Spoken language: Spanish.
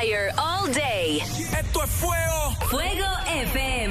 fire all day. Esto es fuego. Fuego FM.